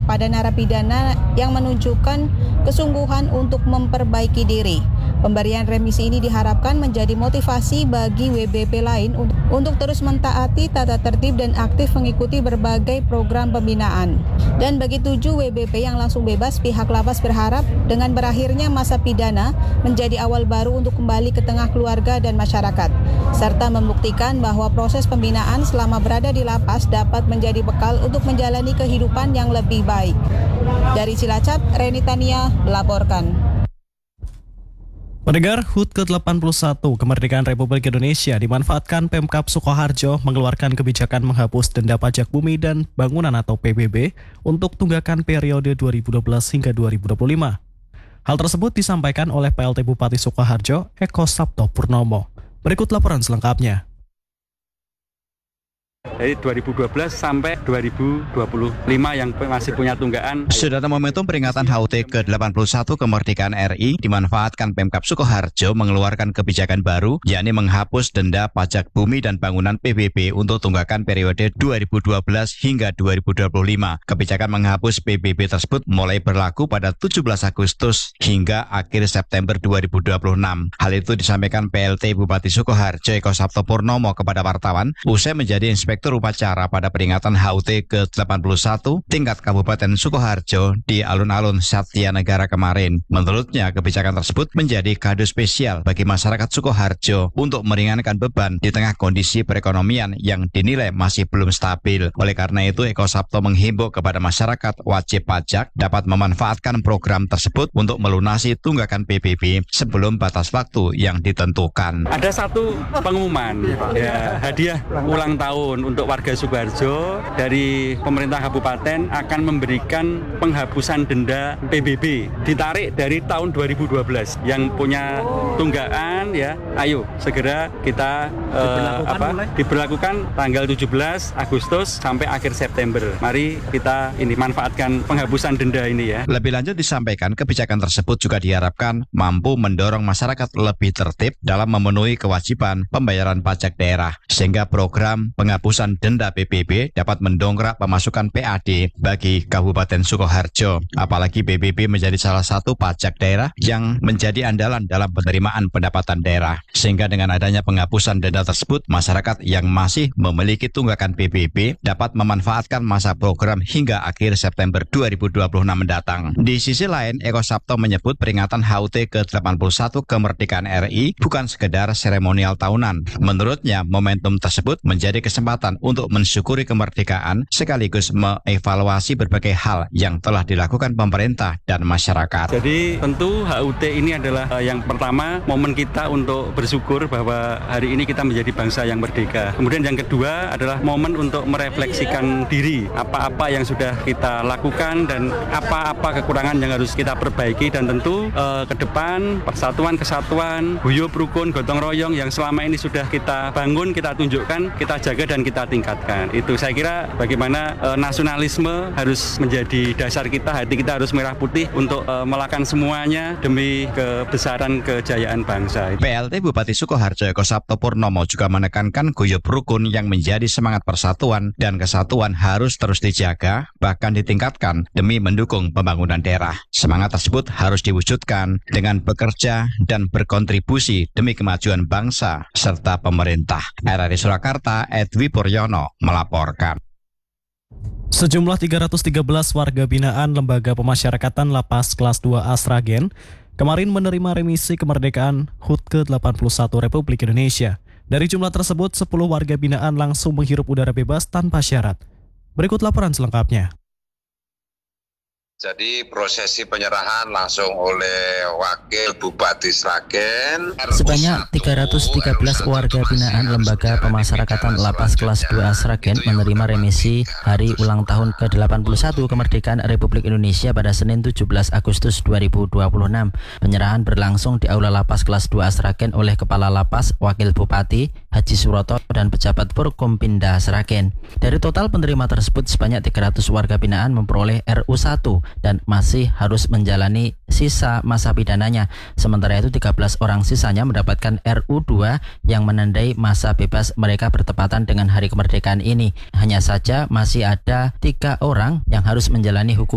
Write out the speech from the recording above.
kepada narapidana yang menunjukkan kesungguhan untuk memperbaiki diri. Pemberian remisi ini diharapkan menjadi motivasi bagi WBP lain untuk terus mentaati tata tertib dan aktif mengikuti berbagai program pembinaan. Dan bagi 7 WBP yang langsung bebas, pihak lapas berharap dengan berakhirnya masa pidana menjadi awal baru untuk kembali ke tengah keluarga dan masyarakat, serta membuktikan bahwa proses pembinaan selama berada di lapas dapat menjadi bekal untuk menjalani kehidupan yang lebih baik. Dari Cilacap, Reni Tania melaporkan. Pendengar, HUT ke-81 Kemerdekaan Republik Indonesia dimanfaatkan Pemkab Sukoharjo mengeluarkan kebijakan menghapus denda pajak bumi dan bangunan atau PBB untuk tunggakan periode 2012 hingga 2025. Hal tersebut disampaikan oleh PLT Bupati Sukoharjo, Eko Sabto Purnomo. Berikut laporan selengkapnya. Dari 2012 sampai 2025 yang masih punya tunggaan. Saudara, momentum peringatan HUT ke-81 Kemerdekaan RI dimanfaatkan Pemkab Sukoharjo mengeluarkan kebijakan baru, yakni menghapus denda pajak bumi dan bangunan PBB untuk tunggakan periode 2012 hingga 2025. Kebijakan menghapus PBB tersebut mulai berlaku pada 17 Agustus hingga akhir September 2026. Hal itu disampaikan PLT Bupati Sukoharjo Eko Sabto Purnomo kepada wartawan usai menjadi Inspektur Upacara pada peringatan HUT ke-81 tingkat Kabupaten Sukoharjo di alun-alun Satya Negara kemarin. Menurutnya, kebijakan tersebut menjadi kado spesial bagi masyarakat Sukoharjo untuk meringankan beban di tengah kondisi perekonomian yang dinilai masih belum stabil. Oleh karena itu, Eko Sabto menghimbau kepada masyarakat wajib pajak dapat memanfaatkan program tersebut untuk melunasi tunggakan PBB sebelum batas waktu yang ditentukan. Ada satu pengumuman, hadiah ulang tahun untuk warga Sukoharjo dari pemerintah kabupaten akan memberikan penghapusan denda PBB ditarik dari tahun 2012 yang punya tunggaan ayo segera kita diberlakukan tanggal 17 Agustus sampai akhir September. Mari kita manfaatkan penghapusan denda ini ya. Lebih lanjut disampaikan kebijakan tersebut juga diharapkan mampu mendorong masyarakat lebih tertib dalam memenuhi kewajiban pembayaran pajak daerah sehingga program penghapusan denda PBB dapat mendongkrak pemasukan PAD bagi Kabupaten Sukoharjo. Apalagi PBB menjadi salah satu pajak daerah yang menjadi andalan dalam penerimaan pendapatan daerah. Sehingga dengan adanya penghapusan denda tersebut, masyarakat yang masih memiliki tunggakan PBB dapat memanfaatkan masa program hingga akhir September 2026 mendatang. Di sisi lain, Eko Sabto menyebut peringatan HUT ke-81 Kemerdekaan RI bukan sekedar seremonial tahunan. Menurutnya, momentum tersebut menjadi kesempatan untuk mensyukuri kemerdekaan sekaligus mengevaluasi berbagai hal yang telah dilakukan pemerintah dan masyarakat. Jadi tentu HUT ini adalah yang pertama momen kita untuk bersyukur bahwa hari ini kita menjadi bangsa yang merdeka. Kemudian yang kedua adalah momen untuk merefleksikan diri, apa-apa yang sudah kita lakukan dan apa-apa kekurangan yang harus kita perbaiki, dan tentu ke depan persatuan, kesatuan, guyub, rukun, gotong royong yang selama ini sudah kita bangun, kita tunjukkan, kita jaga dan kita tingkatkan. Itu saya kira bagaimana nasionalisme harus menjadi dasar kita, hati kita harus merah putih untuk melakukan semuanya demi kebesaran kejayaan bangsa. PLT Bupati Sukoharjo Eko Sabto Purnomo juga menekankan guyub rukun yang menjadi semangat persatuan dan kesatuan harus terus dijaga, bahkan ditingkatkan demi mendukung pembangunan daerah. Semangat tersebut harus diwujudkan dengan bekerja dan berkontribusi demi kemajuan bangsa serta pemerintah. RRI Surakarta, Edwi Puryono melaporkan. Sejumlah 313 warga binaan Lembaga Pemasyarakatan Lapas Kelas 2A Sragen kemarin menerima remisi kemerdekaan HUT ke-81 Republik Indonesia. Dari jumlah tersebut, 10 warga binaan langsung menghirup udara bebas tanpa syarat. Berikut laporan selengkapnya. Jadi prosesi penyerahan langsung oleh Wakil Bupati Sragen. Sebanyak 313 warga binaan Lembaga Pemasyarakatan Lapas Kelas 2A Sragen menerima remisi hari ulang tahun ke-81 Kemerdekaan Republik Indonesia pada Senin 17 Agustus 2026. Penyerahan berlangsung di Aula Lapas Kelas 2A Sragen oleh Kepala Lapas, Wakil Bupati, Haji Suroto, dan pejabat Forkompinda Sragen. Dari total penerima tersebut, sebanyak 300 warga binaan memperoleh RU1 dan masih harus menjalani sisa masa pidananya. Sementara itu 13 orang sisanya mendapatkan RU2 yang menandai masa bebas mereka bertepatan dengan hari kemerdekaan ini. Hanya saja masih ada 3 orang yang harus menjalani hukum